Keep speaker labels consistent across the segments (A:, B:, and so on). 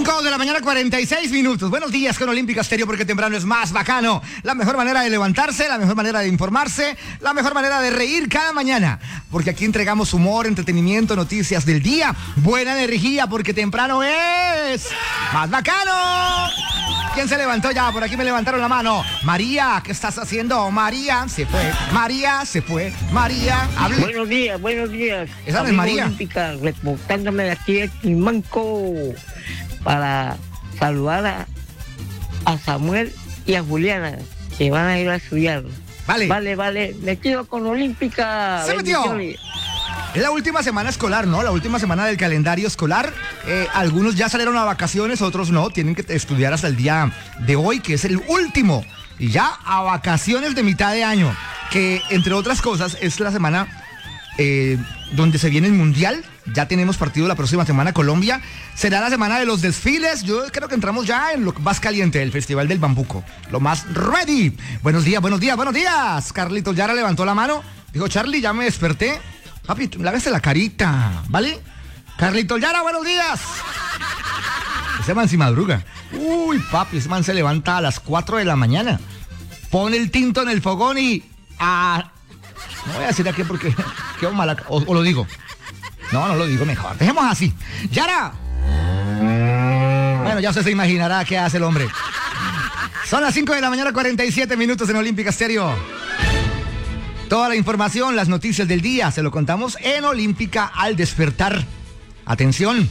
A: 5 de la mañana, 46 minutos. Buenos días con Olímpica Estéreo, porque temprano es más bacano. La mejor manera de levantarse, la mejor manera de informarse, la mejor manera de reír cada mañana. Porque aquí entregamos humor, entretenimiento, noticias del día, buena energía, porque temprano es más bacano. ¿Quién se levantó ya? Por aquí me levantaron la mano. María, ¿qué estás haciendo? María se fue. María se fue. María, hable.
B: Buenos días, buenos días.
A: Esa no es María.
B: Olímpica, reportándome de aquí en Manco para saludar a Samuel y a Juliana, que van a ir a estudiar. Vale. Me quedo con Olímpica.
A: Se metió. Es la última semana escolar, ¿no? La última semana del calendario escolar. Algunos ya salieron a vacaciones, otros no. Tienen que estudiar hasta el día de hoy, que es el último. Y ya a vacaciones de mitad de año. Que, entre otras cosas, es la semana donde se viene el Mundial. Ya tenemos partido la próxima semana, Colombia. Será la semana de los desfiles. Yo creo que entramos ya en lo más caliente, el Festival del Bambuco. Lo más ready. Buenos días. Carlitos Yara levantó la mano. Dijo, Charlie, ya me desperté. Papi, lávese la carita, ¿vale? Carlitos Yara, buenos días. Ese man sí madruga. Uy, papi, ese man se levanta a las 4 de la mañana. Pone el tinto en el fogón y... No voy a decir aquí porque quedo mala... O lo digo. No lo digo mejor. Dejemos así. ¡Yara! Bueno, ya usted se imaginará qué hace el hombre. Son las 5 de la mañana, 47 minutos en Olímpica Estéreo. Toda la información, las noticias del día, se lo contamos en Olímpica al despertar. Atención.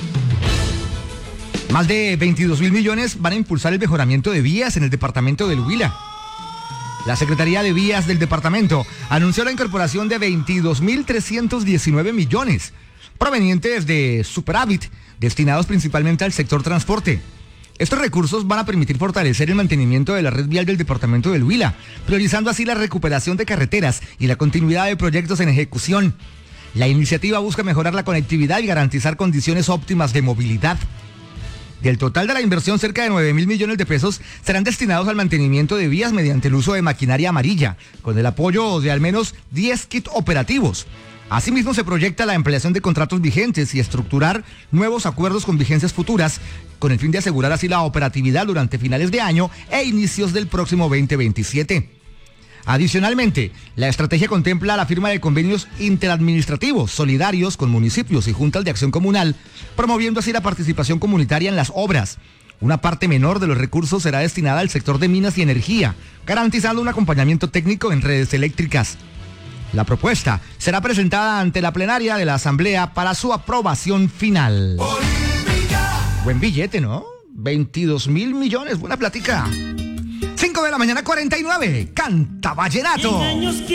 A: Más de 22.000 millones van a impulsar el mejoramiento de vías en el departamento del Huila. La Secretaría de Vías del departamento anunció la incorporación de 22.319 millones provenientes de superávit, destinados principalmente al sector transporte. Estos recursos van a permitir fortalecer el mantenimiento de la red vial del departamento del Huila, priorizando así la recuperación de carreteras y la continuidad de proyectos en ejecución. La iniciativa busca mejorar la conectividad y garantizar condiciones óptimas de movilidad. Del total de la inversión, cerca de 9.000 millones de pesos serán destinados al mantenimiento de vías mediante el uso de maquinaria amarilla, con el apoyo de al menos 10 kits operativos. Asimismo, se proyecta la ampliación de contratos vigentes y estructurar nuevos acuerdos con vigencias futuras, con el fin de asegurar así la operatividad durante finales de año e inicios del próximo 2027. Adicionalmente, la estrategia contempla la firma de convenios interadministrativos solidarios con municipios y juntas de acción comunal, promoviendo así la participación comunitaria en las obras. Una parte menor de los recursos será destinada al sector de minas y energía, garantizando un acompañamiento técnico en redes eléctricas. La propuesta será presentada ante la plenaria de la Asamblea para su aprobación final. ¡Olímpica! Buen billete, ¿no? 22.000 millones, buena plática. 5 de la mañana, 49. Canta vallenato.